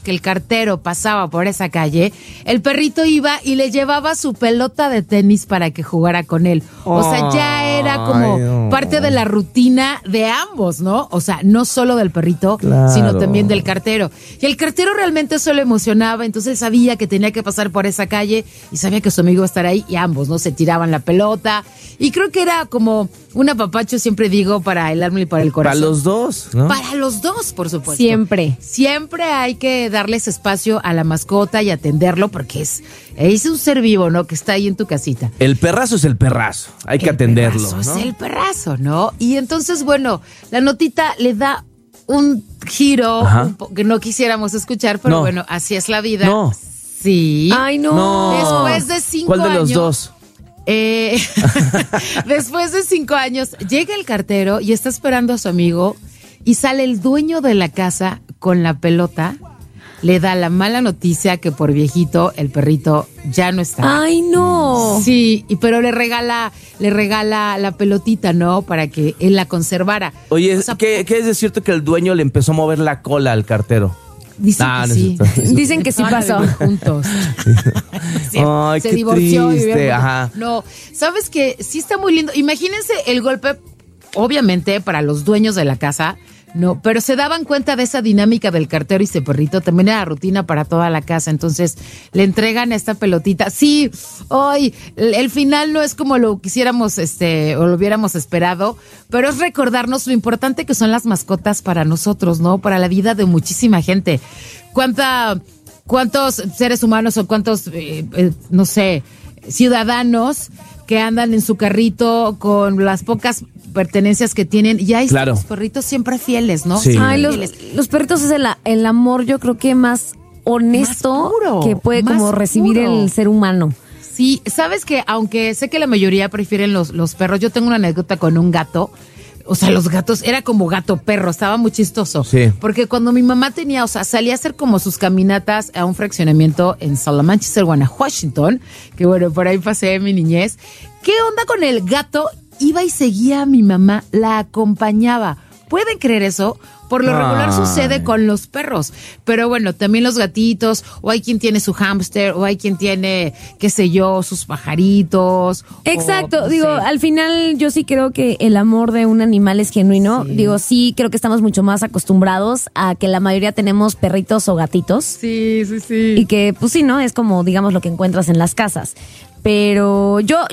que el cartero pasaba por esa calle, el perrito iba y le llevaba su pelota de tenis para que jugara con él. O sea, ya era como parte de la rutina de ambos, ¿no? O sea, no solo del perrito, sino también del cartero. Y el cartero realmente eso lo emocionaba, entonces él sabía que tenía que pasar por esa calle y sabía que su amigo iba a estar ahí y ambos, ¿no? Se tiraban la pelota. Y creo que era como un apapacho, siempre digo, para el alma y para el corazón. Para los dos, ¿no? Para los dos, por supuesto. Siempre. Siempre hay que darles espacio a la mascota y atenderlo porque es un ser vivo, ¿no? Que está ahí en tu casita. El perrazo es el perrazo. Hay que atenderlo, El ¿no? perrazo es el perrazo, ¿no? Y entonces, bueno, la notita le da un giro que no quisiéramos escuchar, pero bueno, así es la vida. No. Sí. Ay, no. Después de 5 años. ¿Cuál de los dos? Después de 5 años, llega el cartero y está esperando a su amigo y sale el dueño de la casa con la pelota. Le da la mala noticia que por viejito el perrito ya no está. Ay, no. Sí, pero le regala la pelotita, ¿no? Para que él la conservara. Oye, O sea, ¿qué es de cierto que el dueño le empezó a mover la cola al cartero? Dicen que no sí. Dicen que sí Van a pasó. vivir juntos. Ay, Se qué divorció. triste, vivieron juntos. ajá. No, ¿sabes qué? Sí está muy lindo. Imagínense el golpe, obviamente, para los dueños de la casa. No, pero se daban cuenta de esa dinámica del cartero y ese perrito, también era rutina para toda la casa, entonces le entregan esta pelotita. Sí, hoy el final no es como lo quisiéramos o lo hubiéramos esperado, pero es recordarnos lo importante que son las mascotas para nosotros, ¿no? Para la vida de muchísima gente. ¿Cuántos seres humanos o cuántos, no sé, ciudadanos que andan en su carrito con las pocas pertenencias que tienen, y ahí están los perritos siempre fieles, ¿no? Sí. Ay, los perritos es el amor, yo creo que más honesto que puede como recibir el ser humano. Sí, sabes que aunque sé que la mayoría prefieren los perros, yo tengo una anécdota con un gato. O sea, los gatos, era como gato perro, estaba muy chistoso. Sí. Porque cuando mi mamá tenía, o sea, salía a hacer como sus caminatas a un fraccionamiento en Salamanca, Washington, que bueno, por ahí pasé mi niñez. ¿Qué onda con el gato? Iba y seguía a mi mamá, la acompañaba. ¿Pueden creer eso? Por lo regular sucede con los perros. Pero bueno, también los gatitos, o hay quien tiene su hámster, o hay quien tiene, qué sé yo, sus pajaritos. Exacto, al final yo sí creo que el amor de un animal es genuino. Sí. Sí creo que estamos mucho más acostumbrados a que la mayoría tenemos perritos o gatitos. Sí. Y que, pues sí, ¿no? Es como, digamos, lo que encuentras en las casas. Pero yo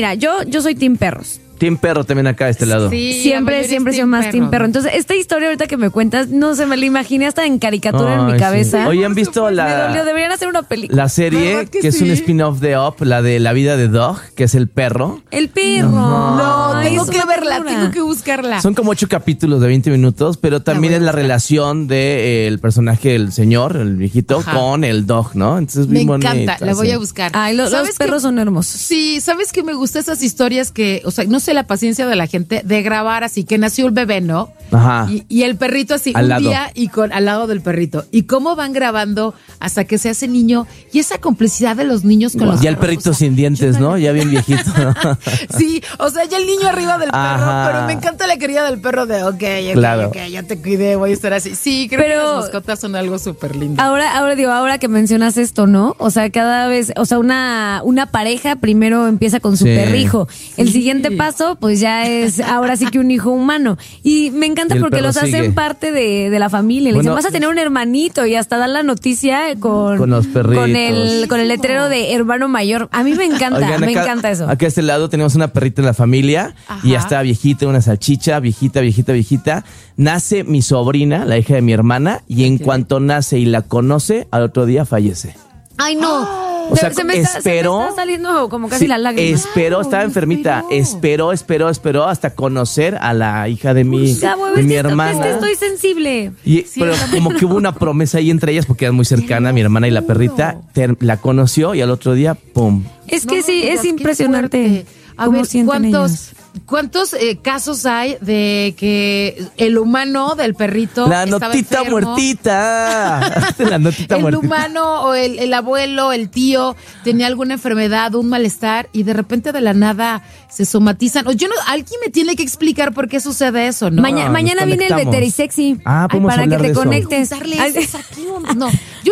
soy team perros. Team perro también acá de este lado. Sí, siempre soy más team perro. Entonces, esta historia ahorita que me cuentas, no se me la imaginé hasta en caricatura en mi cabeza. Sí. Oye, ¿han visto Me dolió, deberían hacer una película. La serie que es un spin-off de Up, la de La vida de Dog, que es el perro? El perro. No, tengo que verla, tengo que buscarla. Son como 8 capítulos de 20 minutos, pero también es la relación del personaje del señor, el viejito, con el dog, ¿no? Entonces, me encanta, la voy a buscar. Ay, los perros son hermosos. Sí, ¿sabes qué? Me gustan esas historias que, o sea, no sé, la paciencia de la gente de grabar así, que nació el bebé, ¿no? Ajá. Y el perrito así, al un lado. día y al lado del perrito. Y cómo van grabando hasta que se hace niño y esa complicidad de los niños con los ya el perrito sin dientes, ¿no? Ya bien viejito, ¿no? Sí, o sea, ya el niño arriba del perro, pero me encanta la querida del perro de, ok, ya te cuidé, voy a estar así. Sí, creo que las mascotas son algo súper lindo. Ahora que mencionas esto, ¿no? O sea, cada vez, o sea, una pareja primero empieza con su perrijo. El siguiente paso, pues ya es ahora sí que un hijo humano. Y me encanta porque los hacen parte de la familia. Le dicen, vas a tener un hermanito y hasta dan la noticia con los perritos. Con el letrero de hermano mayor. A mí me encanta, me encanta eso. Aquí a este lado tenemos una perrita en la familia. Ajá. Y ya está viejita, una salchicha, viejita. Nace mi sobrina, la hija de mi hermana, y en cuanto nace y la conoce, al otro día fallece. ¡Ay, no! O sea, se me está saliendo como casi la lágrima. Estaba enfermita. Esperó hasta conocer a la hija de mi hermana. Es que estoy sensible. Pero como que hubo una promesa ahí entre ellas porque eran muy cercanas, mi hermana y la perrita. La conoció y al otro día, ¡pum! Es que sí, es impresionante. A ver, ¿cuántos casos hay de que el humano del perrito La estaba notita enfermo? muertita. La notita El muertita. humano o el abuelo, el tío tenía alguna enfermedad, un malestar y de repente de la nada se somatizan. O yo no, alguien me tiene que explicar por qué sucede eso, ¿no? Mañana nos viene el conectamos. Veterisexy. Ah, podemos para que hablar te de eso. conectes. Darle eso aquí, no. Yo